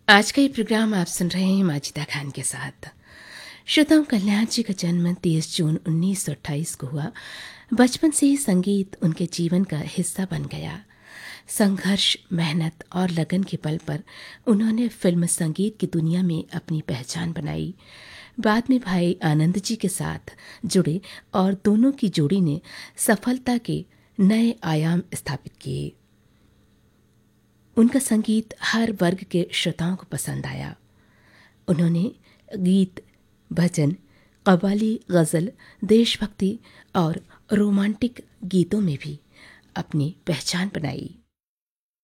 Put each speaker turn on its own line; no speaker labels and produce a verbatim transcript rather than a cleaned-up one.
आज का ये प्रोग्राम आप सुन रहे हैं माजिदा खान के साथ। श्रोताओं, कल्याण जी का जन्म तेईस जून उन्नीस सौ अट्ठाईस को हुआ। बचपन से ही संगीत उनके जीवन का हिस्सा बन गया। संघर्ष, मेहनत और लगन के बल पर उन्होंने फिल्म संगीत की दुनिया में अपनी पहचान बनाई। बाद में भाई आनंद जी के साथ जुड़े और दोनों की जोड़ी ने सफलता के नए आयाम स्थापित किए। उनका संगीत हर वर्ग के श्रोताओं को पसंद आया। उन्होंने गीत, भजन, कव्वाली, गज़ल, देशभक्ति और रोमांटिक गीतों में भी अपनी पहचान बनाई।